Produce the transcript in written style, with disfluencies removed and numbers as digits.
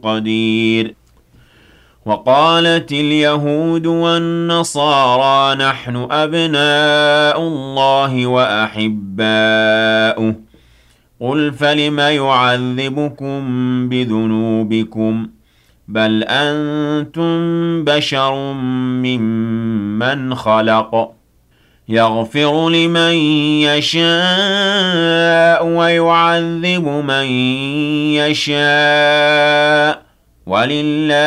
قدير وقالت اليهود والنصارى نحن أبناء الله وأحباؤه قل فلم يعذبكم بذنوبكم بل أنتم بشر ممن خلق يغفر لمن يشاء ويعذب من يشاء ولله